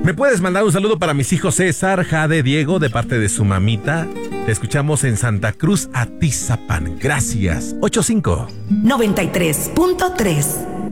¿Me puedes mandar un saludo para mis hijos César, Jade, Diego, de parte de su mamita? Te escuchamos en Santa Cruz, Atizapán. Gracias. 85 93.3